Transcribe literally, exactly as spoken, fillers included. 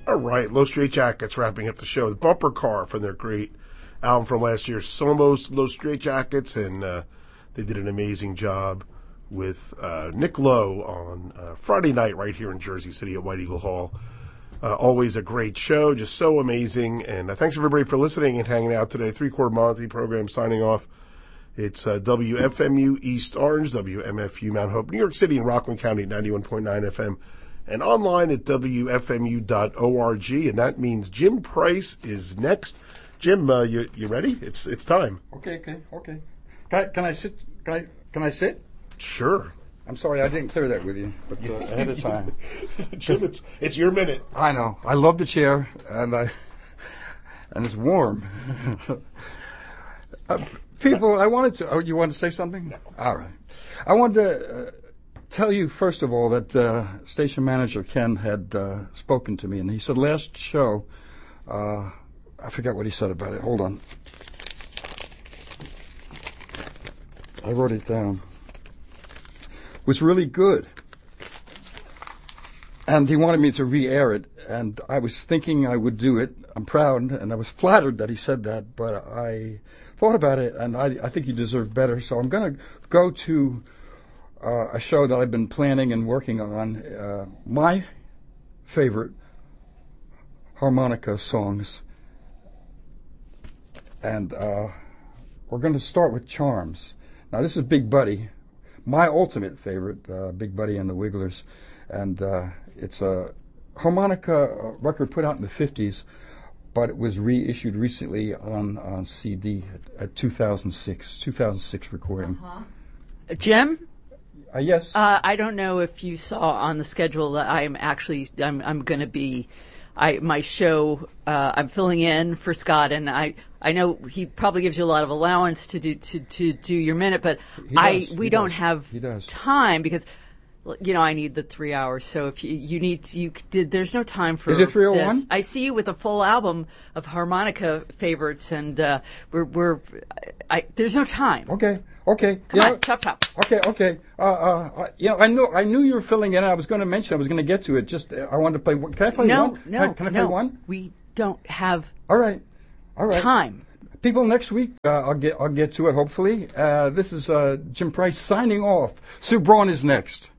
All right, Low Straight Jackets wrapping up the show. The Bumper Car from their great album from last year, Somos Low Straight Jackets, and uh, they did an amazing job with uh, Nick Lowe on uh, Friday night right here in Jersey City at White Eagle Hall. Uh, always a great show, just so amazing. And uh, thanks everybody for listening and hanging out today. Three Quarter Monty program signing off. It's uh, W F M U East Orange, W M F U Mount Hope, New York City, and Rockland County at ninety-one point nine F M. And online at W F M U dot org, and that means Jim Price is next. Jim, uh, you you ready? It's it's time. Okay, okay, okay. Can I, can I sit? Can I can I sit? Sure. I'm sorry, I didn't clear that with you, but uh, ahead of time. Jim, it's it's your minute. I know. I love the chair, and I and it's warm. uh, people, I wanted to. Oh, you want to say something? No. All right. I wanted to. Uh, Tell you, first of all, that uh, station manager Ken had uh, spoken to me, and he said last show, uh, I forgot what he said about it. Hold on. I wrote it down. Was really good. And he wanted me to re-air it, and I was thinking I would do it. I'm proud, and I was flattered that he said that, but I thought about it, and I, I think you deserve better, so I'm going to go to Uh, a show that I've been planning and working on, uh, my favorite harmonica songs. And uh, we're going to start with Charms. Now, this is Big Buddy, my ultimate favorite, uh, Big Buddy and the Wigglers. And uh, it's a harmonica record put out in the fifties, but it was reissued recently on, on C D at, at two thousand six recording. Uh-huh. Jim? Uh, yes. Uh, I don't know if you saw on the schedule that I'm actually I'm I'm going to be, I my show uh, I'm filling in for Scott, and I I know he probably gives you a lot of allowance to do to, to do your minute, but I we don't have time because you know I need the three hours. So if you you need to, you did there's no time for Is it three oh one? this. I see you with a full album of harmonica favorites, and uh, we're we're I there's no time. Okay. Okay. Come you on, know, chop chop. Okay, okay. Uh, uh, you know, I knew I knew you were filling in. I was going to mention. I was going to get to it. Just uh, I wanted to play. One. Can I play no, one? No, Can I, can I no. play one? We don't have. All right, all right. Time. People, next week uh, I'll get I'll get to it. Hopefully, uh, this is uh, Jim Price signing off. Sue Braun is next.